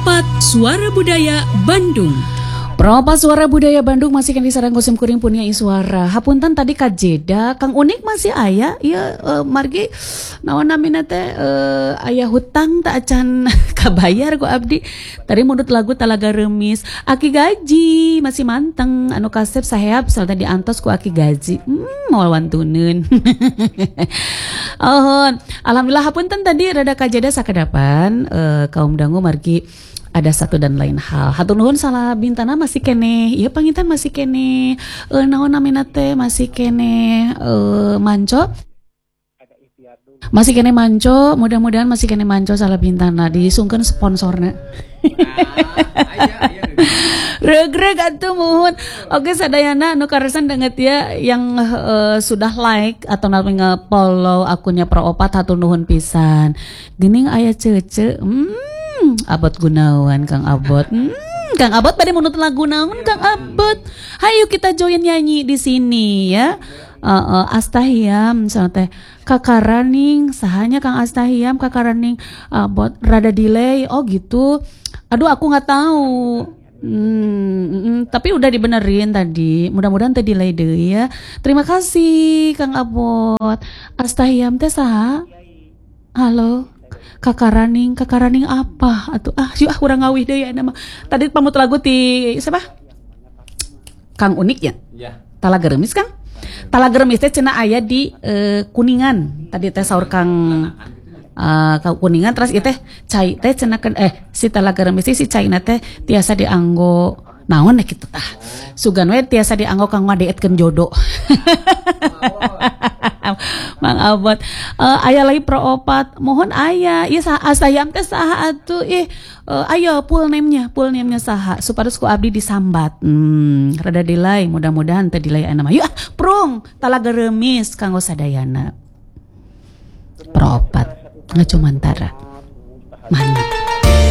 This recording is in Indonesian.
Pro4 Suara Budaya Bandung. Pro4 Suara Budaya Bandung masih kan disarang kusim kuring punya suara. Hapunten tadi kajeda, Kang Unik masih aya, ya margi naon namina teh aya hutang tak acan kabayar ku abdi. Tadi menurut lagu Talaga Remis, Aki gaji masih manteng, anu kasep saheap salta diantos ku Aki gaji. Moal wantuneun. Alhamdulillah hapunten tadi rada kajeda sakadapan kaum dangu margi ada satu dan lain hal. Hatur nuhun salah bintana masih kene, ya panginten masih kene, naon namina teh masih kene manco. Masih kene manco, mudah-mudahan masih kene manco salah bintana disungkeun sponsorna. Regreg atuh muhun. Oke sadayana anu karesan denget ya yang sudah like atau nami nge-follow akunnya Pro4 hatur nuhun pisan. Geuning aya cece. Abot Gunawan, Kang Abot. Kang Abot pada menurut lagu naon Kang Abot. Hayu kita join nyanyi di sini ya. Astahiam misalnya teh Kakaraning sahanya Kang Astahiam Kakaraning Abot rada delay. Oh gitu. Aduh aku nggak tahu. Tapi udah dibenerin tadi. Mudah-mudahan teh delay deh ya. Terima kasih Kang Abot. Astahiam teh saha? Halo. Kakaraning apa atuh kurang ngawih deui nama tadi pamut lagu ti siapa Kang Unik ya Talaga Remis Kang Talaga Remis teh cenah aya di Kuningan tadi teh saur Kang Kuningan terus ieu teh cai teh cenah si Talaga Remis si caina teh tiasa dianggo naon kitu tah sugan we tiasa dianggo kang ngadeetkeun jodoh. Mang Abot aya lagi Pro4 mohon aya ieu asayam teh saha atuh ayo full name-nya saha supados ku abdi disambat rada delay mudah-mudahan teh delay aya mah yuk prung Talaga Remis kanggo sadayana Pro4 ngacumantara mana